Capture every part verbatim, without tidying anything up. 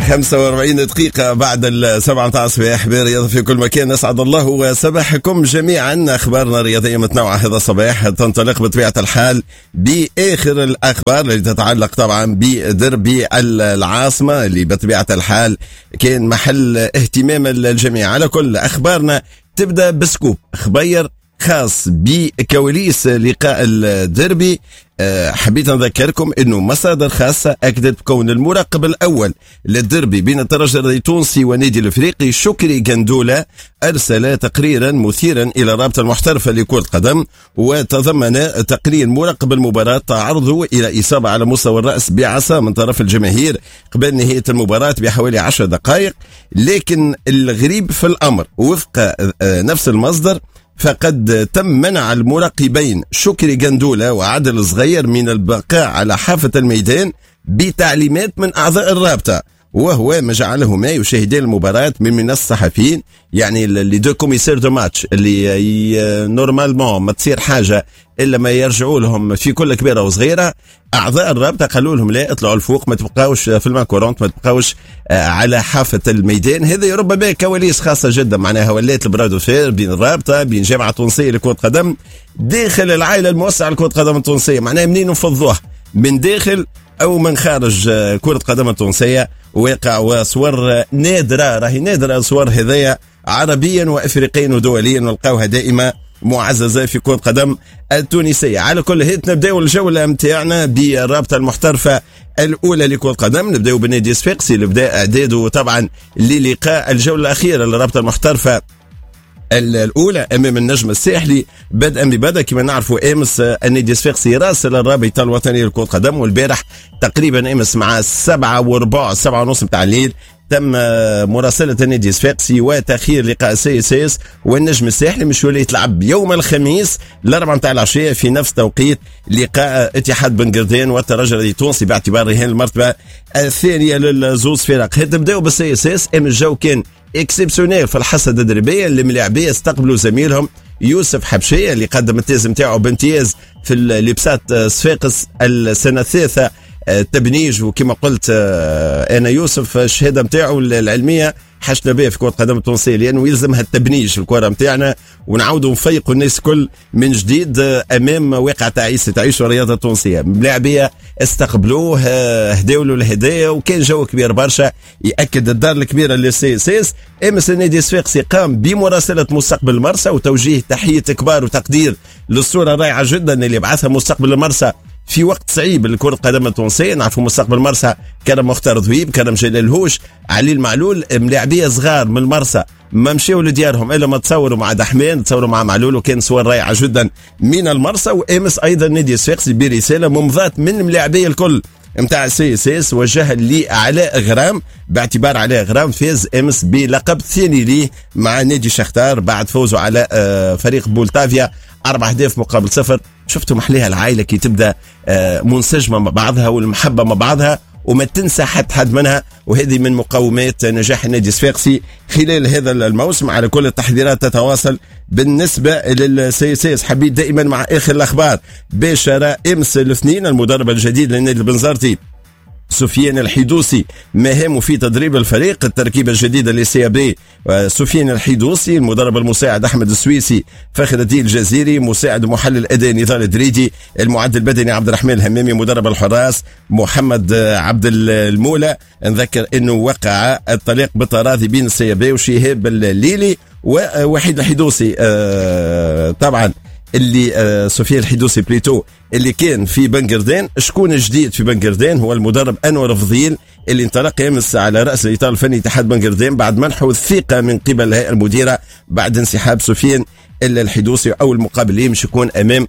خمسة وأربعين دقيقة بعد السبعة عشر صباح برياضة في كل مكان. أسعد الله صباحكم جميعا. أخبارنا الرياضية متنوعة هذا الصباح، تنطلق بطبيعة الحال بآخر الأخبار اللي تتعلق طبعا بدربي العاصمة اللي بطبيعة الحال كان محل اهتمام الجميع. على كل أخبارنا تبدأ بسكوب خبير خاص بكواليس لقاء الديربي. أه حبيت نذكركم انه مصادر خاصة اكدت بكون المراقب الاول للديربي بين الترجي التونسي والنادي الافريقي شكري قندولة ارسل تقريرا مثيرا الى الرابطة المحترفة لكرة القدم، وتضمن تقرير مراقب المباراة تعرضه الى اصابة على مستوى الرأس بعصا من طرف الجماهير قبل نهاية المباراة بحوالي عشر دقائق. لكن الغريب في الامر وفق نفس المصدر فقد تم منع المراقبين شكري قندولة وعادل صغير من البقاء على حافة الميدان بتعليمات من أعضاء الرابطة، وهو ما جعلهما يشاهدان المباراة من من الصحفيين. يعني اللي دو كوميسير دو ماتش اللي نورمالمون ما تصير حاجة إلا ما يرجعوا لهم في كل كبيرة وصغيرة. أعضاء الرابطة قالوا لهم لا، اطلعوا الفوق، ما تبقاوش في الماكورونت، ما تبقاوش على حافة الميدان. هذا ربما كواليس خاصة جدا معناها ولات البرادو فير بين الرابطة بين جامعة تونسية لكرة قدم داخل العائلة الموسعة لكرة قدم التونسية، معناها منين نفضوها من داخل أو من خارج كرة قدم التونسية. واقع وصور نادرة، راهي نادرة الصور هذيا عربيا وافريقيا ودوليا نلقاوها دائما معززة في كرة قدم التونسية. على كل هيت نبداو الجولة متاعنا بالرابطة المحترفة الأولى لكرة القدم. نبداو بالنادي الصفاقسي اللي بدا إعداده طبعا للقاء الجولة الأخيرة للرابطة المحترفة الأولى أمام النجم الساحلي بدءا ببدء. كما نعرفوا أمس النادي الصفاقسي راسل الرابطة الوطنية لكرة القدم، والبارح تقريبا أمس مع سبعة وربع سبعة ونص متاع الليل تم مراسلة النادي الصفاقسي وتأخير لقاء سي اس اس والنجم الساحلي مش ولي يتلعب يوم الخميس الأربعة متاع العشية في نفس توقيت لقاء اتحاد بن قردان والترجي التونسي باعتبار رهان المرتبة الثانية للزوز فرق. تبداو بالسي اس اس. ام الجو كان اكسبسيونيل في الحصة التدريبية اللي الملاعبية استقبلوا زميلهم يوسف حبشية اللي قدم التيز نتاعو بامتياز في لبسات صفاقس السنة الثالثة تبنيج. وكما قلت انا يوسف الشهاده نتاعو العلميه حشنا بها في كره القدم التونسيه لانه يلزمها التبنيج في الكره نتاعنا، ونعاودوا نفيقوا الناس كل من جديد امام واقع تعيس تعيش الرياضه التونسيه. ملاعبيه استقبلوه هداو له الهدايا وكان جو كبير برشا ياكد الدار الكبيره للسي اس اس. امس النادي الصفاقسي قام بمراسله مستقبل المرسى وتوجيه تحيه كبار وتقدير للصوره الرائعه جدا اللي بعثها مستقبل المرسى في وقت صعيب لكرة القدم التونسية. نعرفوا مستقبل مرسى كرم مختار ذويب، كرم جلال الهوش، علي المعلول، ملاعبية صغار من المرسى ما مشيوا لديارهم الا ما تصوروا مع دحمان، تصوروا مع معلول، وكان صور رائعة جدا من المرسى. وامس ايضا نادي الصفاقسي برسالة ممضات من الملاعبية الكل متاع السي اس اس وجهها لعلاء غرام باعتبار علاء غرام فاز امس بلقب ثاني ليه مع نادي شختار بعد فوزه على فريق بولتافيا أربع أهداف مقابل صفر. شفتوا محليها العائلة كي تبدأ منسجمة مع بعضها والمحبة مع بعضها وما تنسى حد حد منها، وهذه من مقومات نجاح النادي الصفاقسي خلال هذا الموسم. على كل التحضيرات تتواصل بالنسبة للسي اس اس. حبيت دائما مع آخر الأخبار بشارة امس الاثنين المدرب الجديد للنادي البنزرتي سفيان الحيدوسي مهامه في تدريب الفريق. التركيبة الجديدة لسي بي سفيان الحيدوسي، المدرب المساعد أحمد السويسي، فخر الدين الجزيري، مساعد محلل أداء نضال الدريدي، المعد البدني عبد الرحمن الهمامي، مدرب الحراس محمد عبد المولى. نذكر أنه وقع الطليق بالتراضي بين السي بي وشهاب الليلي ووحيد الحيدوسي. آه طبعا اللي آه سفيان الحيدوسي بليتو اللي كان في بن قردان. شكون جديد في بن قردان؟ هو المدرب أنور فضيل اللي انطلق امس على رأس الإطار الفني اتحاد بن قردان بعد منحه الثقة من قبل الهيئة المديرة بعد انسحاب سفيان الحيدوسي. أو المقابل مش يكون أمام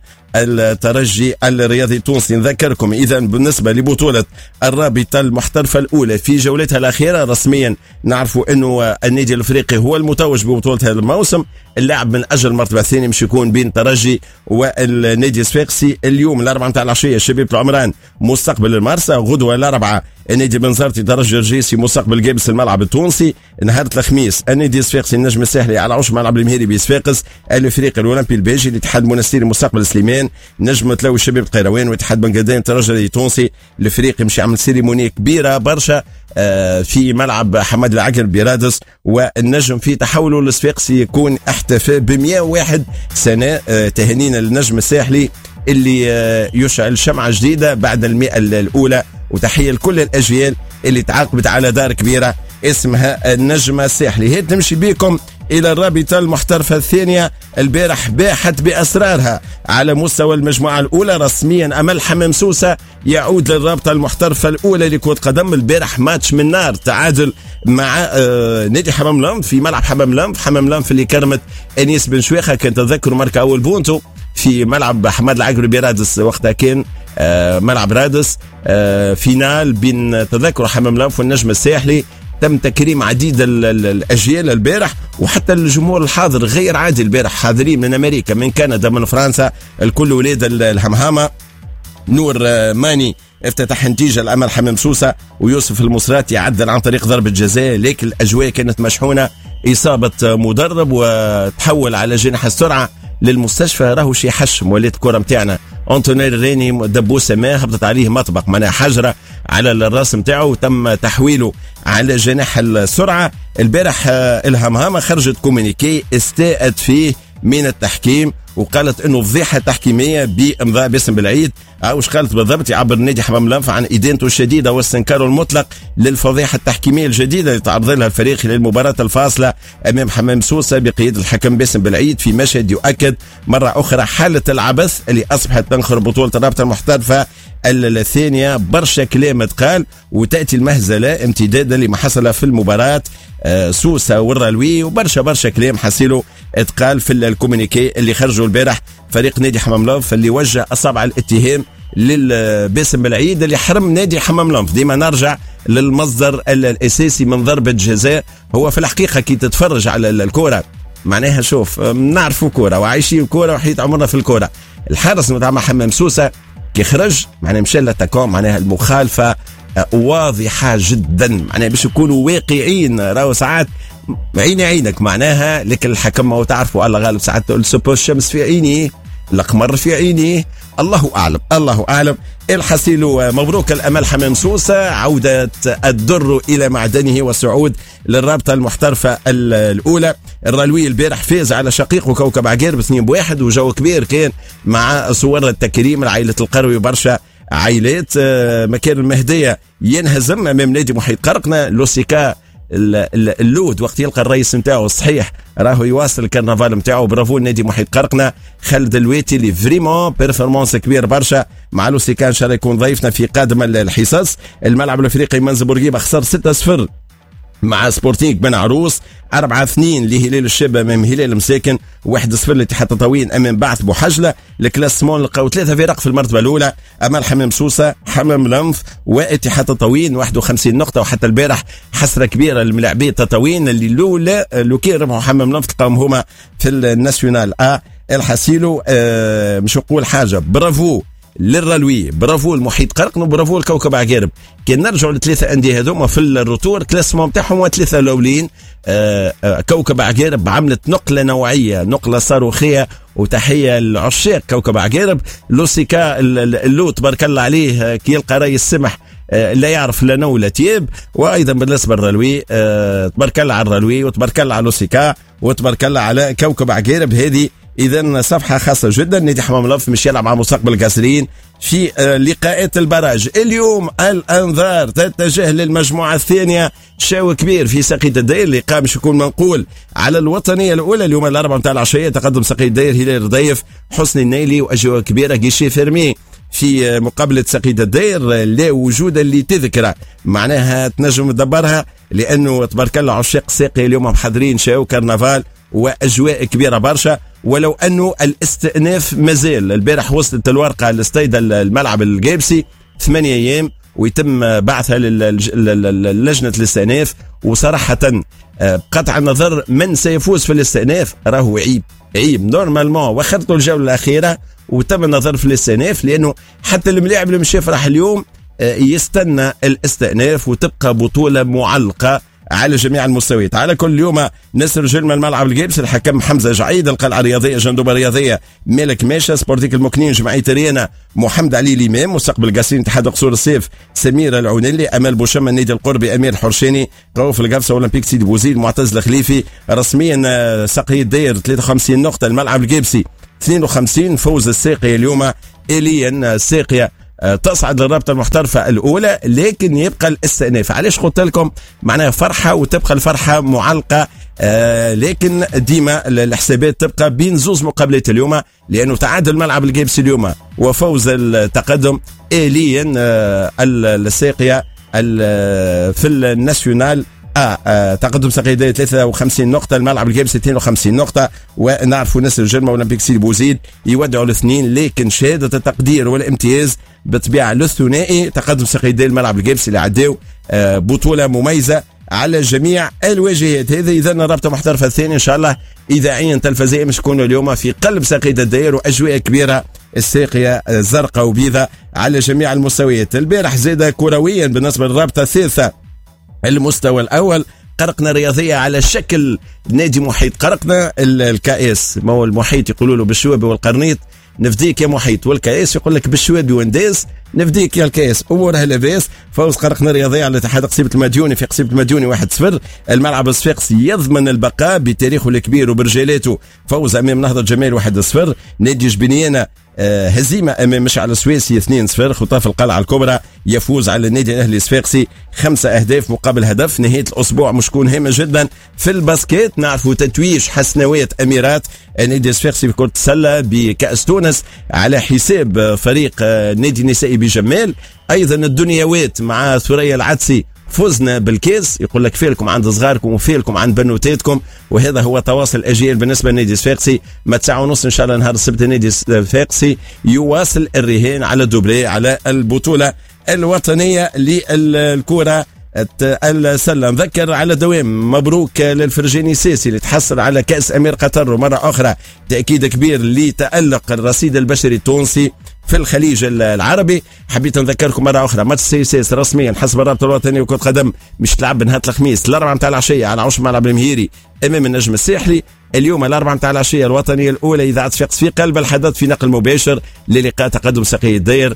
الترجي الرياضي التونسي. نذكركم إذا بالنسبة لبطولة الرابطة المحترفة الأولى في جولتها الأخيرة رسميا نعرفوا أنه النادي الأفريقي هو المتوج ببطولة هذا الموسم. اللعب من أجل المرتبة الثانية مش يكون بين الترجي والنادي الصفاقسي. اليوم الأربعة متاع العشية شبيبة العمران مستقبل المرسى، غدوة الأربعة النادي بنزرتي درج الرجيسي مستقبل جابس الملعب التونسي. نهار الخميس النادي الصفاقسي النجم الساحلي على عش ملعب المهيري بصفاقس. الفريق الاولمبي البيجي الاتحاد المنستيري مستقبل سليمان. نجم تلو الشباب القيروان واتحاد بنقدان الترجي التونسي. الفريق يمشي يعمل سيريموني كبيره برشا في ملعب حماد العقل برادس. والنجم في تحوله للصفاقسي يكون احتفى ب مئة وواحد سنه. تهانينا للنجم الساحلي اللي يشعل شمعة جديدة بعد المئة الأولى. وتحية لكل الأجيال اللي تعاقبت على دار كبيرة اسمها النجم الساحلي. هي تمشي بكم إلى الرابطة المحترفة الثانية. البارح باحت بأسرارها على مستوى المجموعة الأولى رسميا. أمل حمام سوسة يعود للرابطة المحترفة الأولى لكرة قدم. البارح ماتش من نار تعادل مع آه نادي حمام لنف في ملعب حمام لنف. حمام لنف اللي كرمت أنيس بن شويخة كان تذكر ماركا أول بونتو في ملعب حماد العقربي برادس. وقتها كان آه ملعب رادس آه فينال بين تذكر حمام لنف والنجم الساحلي. تم تكريم عديد الأجيال البارح وحتى الجمهور الحاضر غير عادي البارح. حاضرين من أمريكا من كندا من فرنسا الكل ولاد الهمهامة. نور ماني افتتح نتيجة الأمل حمام سوسة ويوسف المصراتي عدل عن طريق ضربة جزاء. لكن الأجواء كانت مشحونة. إصابة مدرب وتحول على جناح السرعة للمستشفى. راهو شي حشم وليد الكرة متاعنا أنتوني ريني دبوسة ما هبطت عليه مطبق معناها حجرة على الراس متاعه وتم تحويله على جناح السرعة. البارح الهمهامة خرجت كومونيكي استاءت فيه من التحكيم وقالت انه فضيحة تحكيمية بامضاء باسم بالعيد. اوش قالت بالضبط؟ يعبر النادي حمام لنف عن ادانته الشديدة واستنكاره المطلق للفضيحة التحكيمية الجديدة اللي تعرض لها الفريق خلال المباراة الفاصلة امام حمام سوسة بقيادة الحكم باسم بالعيد في مشهد يؤكد مرة اخرى حالة العبث اللي اصبحت تنخر بطولة الرابطة المحترفة الثانية. برشا كلام تقال وتأتي المهزلة امتدادا لما حصل في المباراة سوسة والرلوي وبرشا برشا كلام حسيلو اتقال في الكومونيكي اللي خرجوا البارح فريق نادي حمام لنف اللي وجه أصابع الاتهام للباسم بالعيد اللي حرم نادي حمام لنف. ديما نرجع للمصدر الأساسي من ضربة جزاء. هو في الحقيقة كي تتفرج على الكورة معناها شوف نعرفوا كورة وعايشين كورة وحيت عمرنا في الكورة. الحارس متاع حمام سوسة كي خرج معناها مشى للتاكون معناها المخالفة واضحة جدا معناها باش يكونوا واقعين. راهو ساعات عيني عينك معناها لكن الحكم هو تعرفوا الله غالب ساعات تقول سبو الشمس في عيني القمر في عيني الله أعلم الله أعلم. الحسيل مبروك الأمل حمام سوسة عودة الدر إلى معدنه والصعود للرابطة المحترفة الأولى. الرلوي البارح فاز على شقيق وكوكب عقارب اثنين بواحد وجو كبير كان مع صور التكريم لعائلة القروي وبرشا عائلات. مكان المهدية ينهزم أمام نادي محيط قرقنة. لوسيكا اللود وقت يلقى الرئيس نتاعو الصحيح راهو يواصل الكرنفال نتاعو. برافو النادي محيط قرقنة خالد الويتي اللي فريمون بيرفورمانس كبير برشا مع لوسيكا. ان شاء الله يكون ضيفنا في قادم الحصص. الملعب الافريقي منز بورقيبه خسر ستة صفر مع سبورتينغ بن عروس. أربعة اثنين لهلال الشابة أمام هلال مساكن. واحد صفر لاتحاد تطاوين أمام بعث بوحجلة. الكلاسمون لقاو ثلاثة فرق في المرتبة الأولى. أمام حمام سوسة حمام لنف واتحاد تطاوين واحد وخمسين نقطة. وحتى البارح حسرة كبيرة للاعبي تطاوين اللي لولا لو كان ربحوا حمام لنف تلقاهم هما في الناسيونال أ. الحسيلو آه مش نقول حاجة برافو للرلوي برافو المحيط قرقن وبرافو الكوكب عقارب. كان نرجعوا لثلاثة أندية هذوما في الروتور كلاسمون بتاعهم وثلاثة الأولين. آه آه كوكب عقارب عملت نقلة نوعية نقلة صاروخية وتحية لعشاق كوكب عقارب. لوسيكا اللو تبارك الله عليه كي يلقى ري السمح آه لا يعرف لا نو ولا تياب. وأيضا بالنسبة للرلوي آه تبارك الله على الرلوي وتبارك الله على لوسيكا وتبارك الله على كوكب عقارب. هذه إذن صفحة خاصة جدا. نادي حمام لنف مش يلعب مع مستقبل القاسرين في لقاءات البراج. اليوم الأنظار تتجه للمجموعة الثانية. شاو كبير في سقيت الدير لقاء مش يكون منقول على الوطنية الأولى اليوم الأربعاء متاع العشية. تقدم سقيت الدير هلال الضيف حسني النيلي وأجواء كبيرة جيشي فيرمي في مقابلة سقيت الدير لا وجود اللي تذكره معناها تنجم تدبرها لأنه تبارك الله عشاق ساقي اليوم محضرين شاو كرنفال وأجواء كبيرة برشا. ولو أنه الاستئناف مازال. البارح وصلت الورقة للاستيد الملعب الجابسي ثمانية أيام ويتم بعثها للجنة الاستئناف. وصراحة بقطع النظر من سيفوز في الاستئناف راهو عيب عيب نورمالمون وخرطوا الجولة الأخيرة وتم النظر في الاستئناف لأنه حتى الملاعب اللي مش يفرح اليوم يستنى الاستئناف وتبقى بطولة معلقة على جميع المستويات. على كل يوم نسر من الملعب الجيبس الحكم حمزة جعيد، القلعة الرياضية جندوبة الرياضية مالك ماشا، سبورتيك المكنين جمعية ريانا محمد علي الإمام، مستقبل قاسين اتحاد قصور الصيف سميرة العونلي، أمال بوشم النادي القربي أمير حرشيني، قوف القفصة أولمبيك سيدي بوزيد معتز الخليفي. رسميا ساقية الداير ثلاثة وخمسين نقطة، الملعب الجيبسي اثنين وخمسين، فوز الساقية اليوم إليا الساقية تصعد للرابطة المحترفة الأولى، لكن يبقى الاستئناف. علاش قلت لكم معناها فرحة وتبقى الفرحة معلقة، آه لكن ديما الحسابات تبقى بين زوز مقابلات اليوم، لأنه تعادل الملعب الجيبسي اليوم وفوز التقدم إليا آه الساقية في الناسيونال. آه, آه تقدم ساقية ثلاثة وخمسين نقطة، الملعب الجيبسي اثنين وخمسين نقطة، ونعرفوا نسر الجرمة والأولمبيك سيدي بوزيد يودعوا الاثنين، لكن شهادة التقدير والامتياز بطبيعة للثنائي تقدم ساقية الملعب الجيبسي اللي عداو آه بطولة مميزة على جميع الواجهات. هذا إذا الرابطة محترفة الثانية إن شاء الله إذاعيا تلفزيا مش يكونوا اليوم في قلب ساقية الدائر وأجواء كبيرة، الساقية زرقاء وبيضاء على جميع المستويات. البارح زاد كرويا بالنسبة للرابطة الثالثة المستوى الأول، قرقنا رياضية على شكل نادي محيط، قرقنا الكاس، ما هو المحيط يقولوا له بالشوابي والقرنيط، نفديك يا محيط، والكاس يقول لك بالشوابي وانداس، نفديك يا الكاس، امورها لاباس. فوز قرقنا رياضية على اتحاد قصيبة المديوني في قصيبة المديوني واحد صفر. الملعب الصفاقسي يضمن البقاء بتاريخه الكبير وبرجالاته، فوز امام نهضة جمال واحد صفر. نادي جبنيانة آه هزيمة امام مشعل السويسي اثنين صفر. خطاف القلعة الكبرى يفوز على النادي الاهلي الصفاقسي خمسة اهداف مقابل هدف. نهاية الاسبوع مشكون هامة جدا في الباسكيت، نعرفوا تتويج حسنوات اميرات النادي الصفاقسي في كرة السلة بكأس تونس على حساب فريق آه نادي النسائي بجمال. ايضا الدنيوات مع ثريا العدسي فزنا بالكاس، يقول لك فيلكم عند صغاركم وفيلكم عند بنوتاتكم، وهذا هو تواصل الاجيال بالنسبه للنادي الصفاقسي. ما تسعة ونص ان شاء الله نهار السبت النادي الصفاقسي يواصل الرهان على دوبلي على البطوله الوطنيه للكره السله. نذكر على دوام مبروك للفرجاني ساسي اللي تحصل على كاس امير قطر، ومره اخرى تاكيد كبير لتالق الرصيد البشري التونسي في الخليج العربي. حبيت نذكركم مرة أخرى ماتش سي سيس رسميا حسب الرابطة الوطنية لكرة القدم مش تلعب نهار الخميس الأربعة متاع العشية على عشر ملعب المهيري أمام النجم الساحلي. اليوم الأربعة متاع العشية الوطنية الأولى إذاعة صفاقس في قلب الحدث في نقل مباشر للقاء تقدم ساقية الداير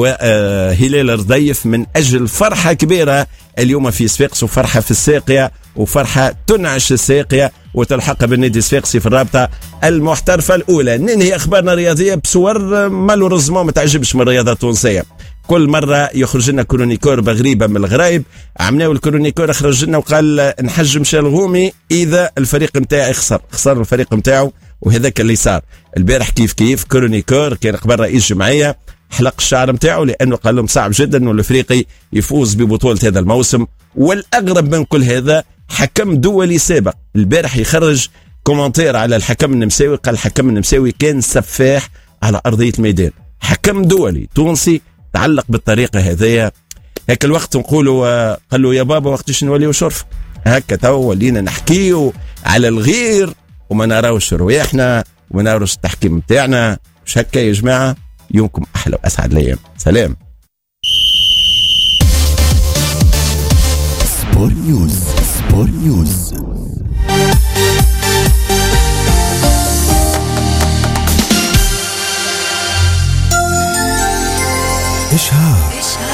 وهلال الرديف من أجل فرحة كبيرة اليوم في صفاقس، وفرحة في الساقية، وفرحة تنعش الساقية وتلحق بالنادي الصفاقسي في الرابطة المحترفة الأولى. ننهي أخبارنا الرياضية بصور مالوريزمون ما تعجبش من الرياضة التونسية. كل مرة يخرج لنا كرونيكور بغريبة من الغرايب. عمناو الكرونيكور خرج لنا وقال نحج مشى الغومي إذا الفريق متاعي خسر خسر الفريق متاعه، وهذاك اللي صار البارح. كيف كيف كرونيكور كان قبل رئيس جمعية حلق الشعر متاعه لأنه قال لهم صعب جدا أنه الأفريقي يفوز ببطولة هذا الموسم. والأغرب من كل هذا حكم دولي سابق البارح يخرج كومنتير على الحكم النمساوي، قال الحكم النمساوي كان سفاح على أرضية الميدان. حكم دولي تونسي تعلق بالطريقة هذه. هيك الوقت نقولوا قال له يا بابا وقتش نوليو شرف، هكا تو ولينا نحكيو على الغير وما نراوش رواحنا وما نراوش التحكيم متاعنا. مش هكا يا جماعة؟ يومكم أحلى وأسعد الأيام. سلام. سبور نيوز. سبور نيوز. إشهار.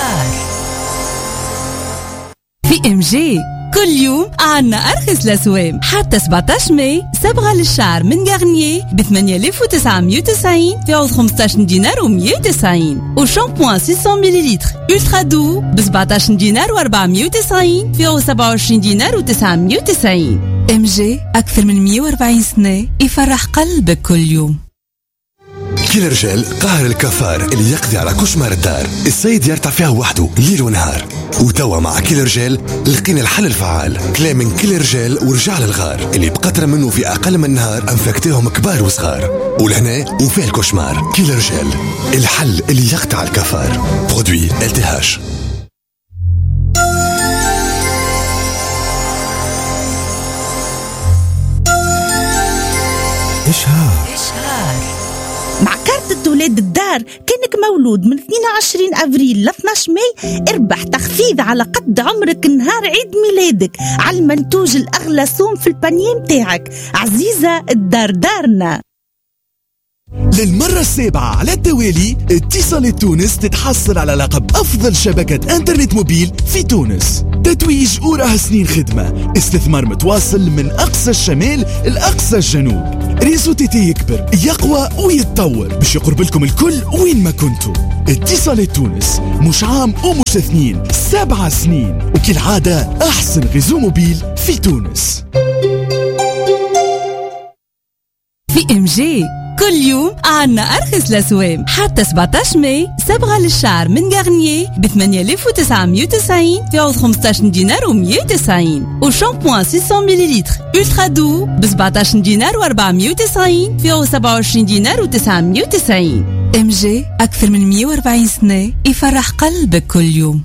في ام جي كل يوم عنا أرخص الأسوام. حتى سبعة عشر ماي صبغة للشعر من غارنييه ب ثمانية آلاف وتسعمائة وتسعين في عوض خمسة عشر دينار ومئة وتسعين، وشامبوان ستمائة مليلتر ألترا دو ب سبعة عشر دينار وأربعمائة وتسعين في عوض سبعة وعشرين دينار وتسعمائة وتسعين. ام جي أكثر من مئة وأربعين سنة يفرح قلبك كل يوم. كيلر جيل قاهر الكفار اللي يقضي على كشمار الدار، السيد يرتع فيها وحده ليل ونهار. وتوا مع كيلر جيل لقينا الحل الفعال، كلام من كيلر جيل ورجع للغار اللي بقطرة منه في أقل من نهار أنفكتهم كبار وصغار. ولهنا وفيه الكشمار. كيلر جيل الحل اللي يقطع الكفار. برودوي التهاش. إشهار. مع كارت ولاد الدار كأنك مولود من اثنين وعشرين أبريل ل اثني عشر ماي اربح تخفيض على قد عمرك نهار عيد ميلادك على المنتوج الأغلى سوم في البانيه متاعك. عزيزة الدار دارنا. للمرة السابعة على التوالي اتصالات تونس تتحصل على لقب أفضل شبكة انترنت موبيل في تونس. تتويج وراه سنين خدمة، استثمار متواصل من أقصى الشمال لأقصى الجنوب. ريزو تي تي يكبر يقوى ويتطور باش يقرب لكم الكل وين ما كنتوا. اتصالات تونس مش عام ومش اثنين، سبعة سنين، وكالعادة أحسن ريزو موبيل في تونس. في ام جي كل يوم عنا أرخص الأسوام. حتى سبعطاش ماي صبغة للشعر من غارنييه ب ثمانية آلاف وتسعمية وتسعين في عوض خمسطاش دينار و190، وشامبوان ستمية مليلتر ألترا دو ب سبعطاش دينار و490 في عوض سبعة وعشرين دينار و990. ام جي أكثر من مية وأربعين سنة يفرح قلبك كل يوم.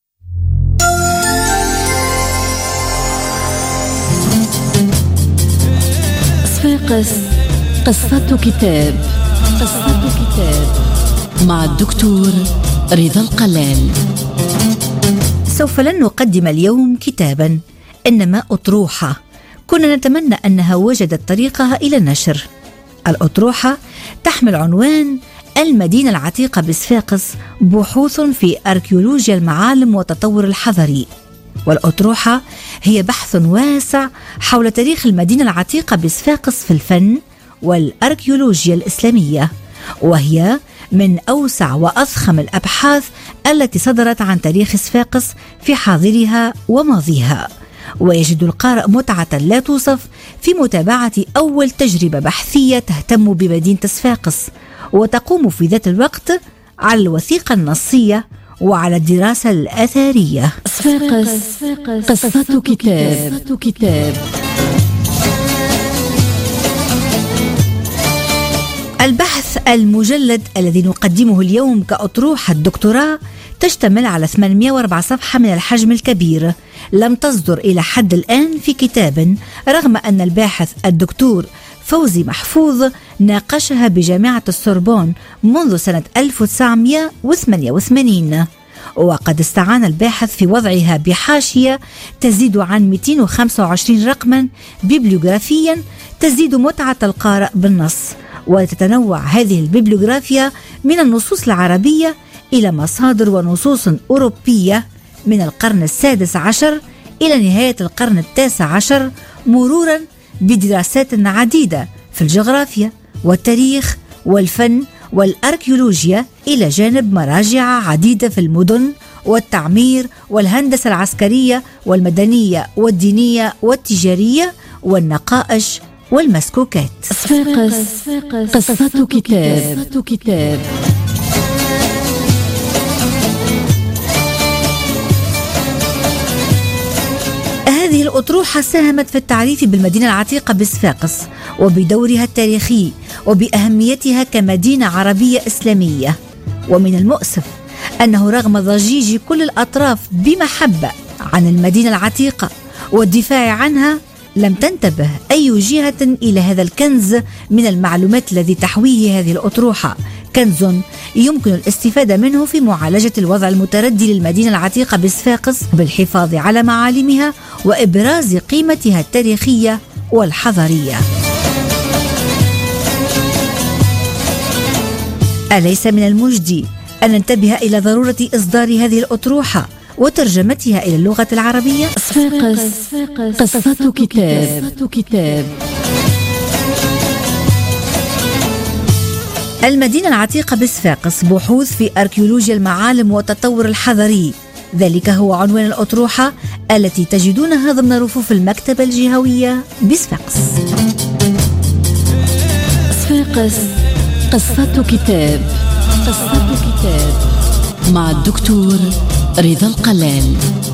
صفاقس قصة كتاب. قصة كتاب مع الدكتور رضا القلال. سوف لن نقدم اليوم كتابا، إنما أطروحة كنا نتمنى أنها وجدت طريقها إلى النشر. الأطروحة تحمل عنوان المدينة العتيقة بصفاقس، بحوث في أركيولوجيا المعالم والتطور الحضري. والأطروحة هي بحث واسع حول تاريخ المدينة العتيقة بصفاقس في الفن والأركيولوجيا الإسلامية، وهي من أوسع وأضخم الأبحاث التي صدرت عن تاريخ صفاقس في حاضرها وماضيها. ويجد القارئ متعة لا توصف في متابعة أول تجربة بحثية تهتم بمدينة صفاقس، وتقوم في ذات الوقت على الوثيقة النصية وعلى الدراسة الأثرية. صفاقس قصة كتاب. كتاب البحث المجلد الذي نقدمه اليوم كأطروحة الدكتوراه تشتمل على ثمانمائة وأربعة صفحة من الحجم الكبير، لم تصدر إلى حد الآن في كتاب، رغم أن الباحث الدكتور فوزي محفوظ ناقشها بجامعة السوربون منذ سنة ألف وتسعمائة وثمانية وثمانين، وقد استعان الباحث في وضعها بحاشية تزيد عن مئتين وخمسة وعشرين رقما بيبليوغرافيا تزيد متعة القارئ بالنص. وتتنوع هذه البيبليوغرافيا من النصوص العربية إلى مصادر ونصوص أوروبية من القرن السادس عشر إلى نهاية القرن التاسع عشر، مرورا بدراسات عديدة في الجغرافيا والتاريخ والفن والأركيولوجيا، إلى جانب مراجع عديدة في المدن والتعمير والهندسة العسكرية والمدنية والدينية والتجارية والنقائش والمسكوكات. صفاقس قصة كتاب. كتاب هذه الأطروحة ساهمت في التعريف بالمدينة العتيقة بصفاقس وبدورها التاريخي وبأهميتها كمدينة عربية إسلامية. ومن المؤسف أنه رغم ضجيج كل الأطراف بمحبة عن المدينة العتيقة والدفاع عنها، لم تنتبه أي جهة إلى هذا الكنز من المعلومات الذي تحويه هذه الأطروحة، كنز يمكن الاستفادة منه في معالجة الوضع المتردي للمدينة العتيقة بصفاقس بالحفاظ على معالمها وإبراز قيمتها التاريخية والحضارية. أليس من المجدي أن ننتبه إلى ضرورة إصدار هذه الأطروحة وترجمتها إلى اللغة العربية؟ صفاقس قصة كتاب. كتاب المدينة العتيقة بصفاقس، بحوث في أركيولوجيا المعالم والتطور الحضري، ذلك هو عنوان الأطروحة التي تجدونها ضمن رفوف المكتبة الجهوية بصفاقس. صفاقس قصة كتاب. قصة كتاب مع الدكتور رضا القلال.